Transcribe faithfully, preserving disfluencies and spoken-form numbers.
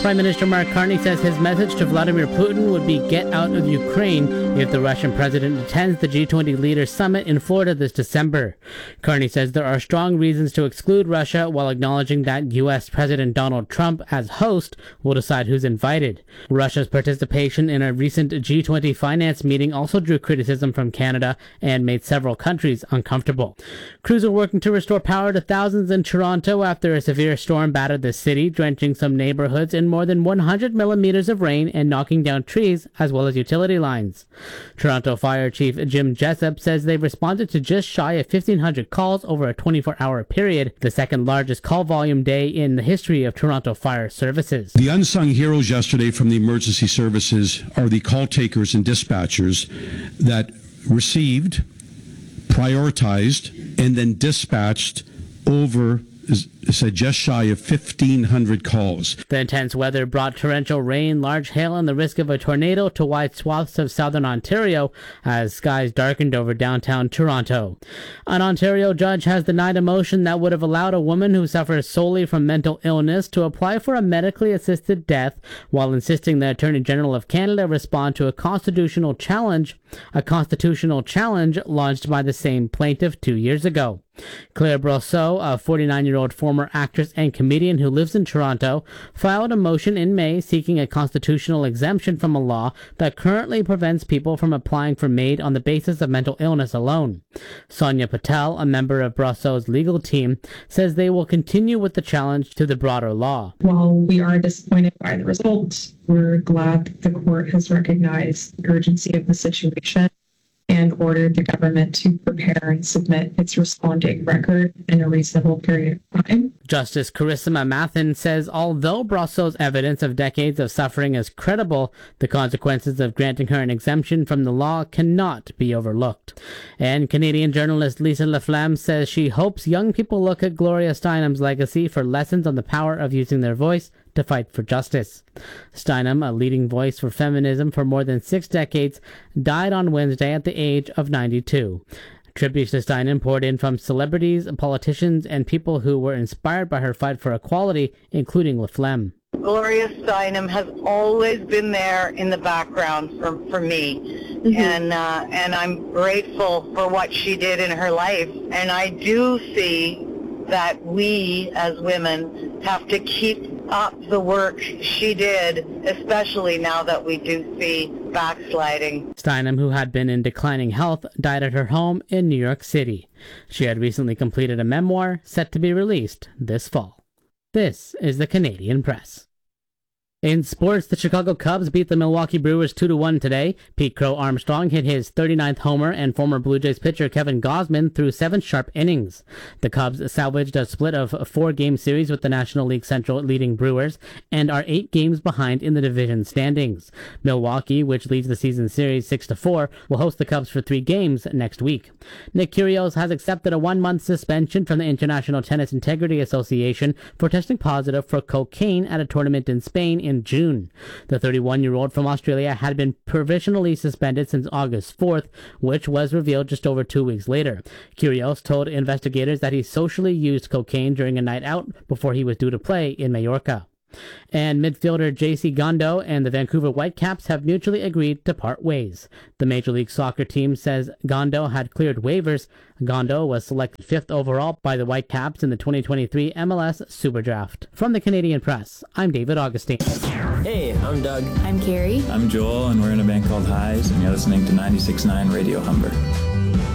Prime Minister Mark Carney says his message to Vladimir Putin would be get out of Ukraine if the Russian president attends the G twenty Leaders Summit in Florida this December. Carney says there are strong reasons to exclude Russia while acknowledging that U S President Donald Trump, as host, will decide who's invited. Russia's participation in a recent G twenty finance meeting also drew criticism from Canada and made several countries uncomfortable. Crews are working to restore power to thousands in Toronto after a severe storm battered the city, drenching some neighborhoods in more than one hundred millimeters of rain and knocking down trees as well as utility lines. Toronto Fire Chief Jim Jessup says they responded to just shy of fifteen hundred calls over a twenty-four hour period, the second largest call volume day in the history of Toronto Fire Services. The unsung heroes yesterday from the emergency services are the call takers and dispatchers that received, prioritized, and then dispatched over said just shy of fifteen hundred calls. The intense weather brought torrential rain, large hail, and the risk of a tornado to wide swaths of southern Ontario as skies darkened over downtown Toronto. An Ontario judge has denied a motion that would have allowed a woman who suffers solely from mental illness to apply for a medically assisted death, while insisting the Attorney General of Canada respond to a constitutional challenge, a constitutional challenge launched by the same plaintiff two years ago. Claire Brosseau, a forty-nine-year-old former actress and comedian who lives in Toronto, filed a motion in May seeking a constitutional exemption from a law that currently prevents people from applying for MAID on the basis of mental illness alone. Sonia Patel, a member of Brosseau's legal team, says they will continue with the challenge to the broader law. While we are disappointed by the result, we're glad that the court has recognized the urgency of the situation and ordered the government to prepare and submit its responding record in a reasonable period of time. Justice Carissima Mathin says although Brosseau's evidence of decades of suffering is credible, the consequences of granting her an exemption from the law cannot be overlooked. And Canadian journalist Lisa Laflamme says she hopes young people look at Gloria Steinem's legacy for lessons on the power of using their voice to fight for justice. Steinem, a leading voice for feminism for more than six decades, died on Wednesday at the age of ninety-two. Tributes to Steinem poured in from celebrities, politicians, and people who were inspired by her fight for equality, including Laflamme. Gloria Steinem has always been there in the background for, for me, mm-hmm. and uh, and I'm grateful for what she did in her life. And I do see that we as women have to keep up the work she did, especially now that we do see backsliding. Steinem, who had been in declining health, died at her home in New York City. She had recently completed a memoir set to be released this fall. This is the Canadian Press. In sports, the Chicago Cubs beat the Milwaukee Brewers two to one today. Pete Crow Armstrong hit his thirty-ninth homer, and former Blue Jays pitcher Kevin Gausman threw seven sharp innings. The Cubs salvaged a split of a four-game series with the National League Central leading Brewers and are eight games behind in the division standings. Milwaukee, which leads the season series six to four, will host the Cubs for three games next week. Nick Kyrgios has accepted a one-month suspension from the International Tennis Integrity Association for testing positive for cocaine at a tournament in Spain in In June. The thirty-one-year-old from Australia had been provisionally suspended since August fourth, which was revealed just over two weeks later. Kyrgios told investigators that he socially used cocaine during a night out before he was due to play in Mallorca. And midfielder J C Gondo and the Vancouver Whitecaps have mutually agreed to part ways. The Major League Soccer team says Gondo had cleared waivers. Gondo was selected fifth overall by the Whitecaps in the twenty twenty-three M L S Super Draft. From the Canadian Press, I'm David Augustine. Hey, I'm Doug. I'm Carrie. I'm Joel, and we're in a band called Highs, and you're listening to ninety-six point nine Radio Humber.